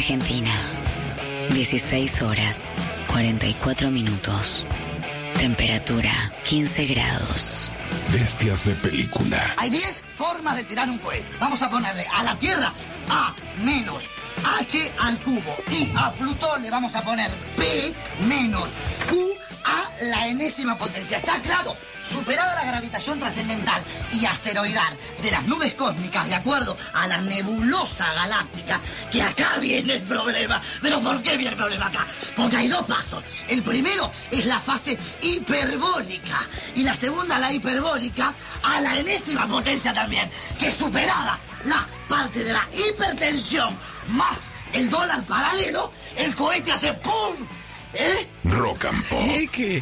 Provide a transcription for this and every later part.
Argentina, 16 horas, 44 minutos. Temperatura, 15 grados. Bestias de película. Hay 10 formas de tirar un cohete. Vamos a ponerle a la Tierra A menos H al cubo. Y a Plutón le vamos a poner P menos Q a la enésima potencia. ¿Está claro? Superada la gravitación trascendental y asteroidal de las nubes cósmicas de acuerdo a la nebulosa galáctica, que acá viene el problema. ¿Pero por qué viene el problema acá? Porque hay dos pasos. El primero es la fase hiperbólica y la segunda, la hiperbólica, a la enésima potencia también, que superada la parte de la hipertensión más el dólar paralelo, el cohete hace ¡pum! Rock and Pop. Ay, qué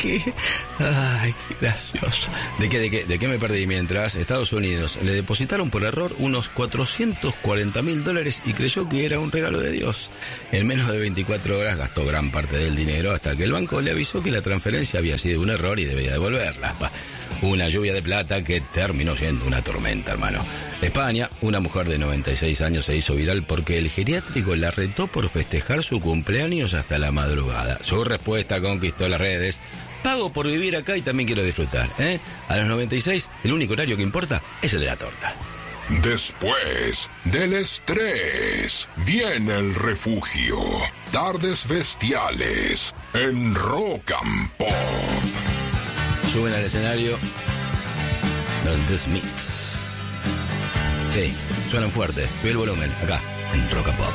gracioso. ¿De qué me perdí? Mientras Estados Unidos le depositaron por error unos $440.000 y creyó que era un regalo de Dios. En menos de 24 horas gastó gran parte del dinero hasta que el banco le avisó que la transferencia había sido un error y debía devolverla. Una lluvia de plata que terminó siendo una tormenta, hermano. España, una mujer de 96 años se hizo viral porque el geriátrico la retó por festejar su cumpleaños hasta la madrugada. Su respuesta conquistó las redes. Pago por vivir acá y también quiero disfrutar, ¿eh? A los 96, el único horario que importa es el de la torta. Después del estrés, viene el refugio. Tardes bestiales en Rock and Pop. Suben al escenario los The Smiths. Sí, suenan fuerte. Sube el volumen acá en Rock and Pop.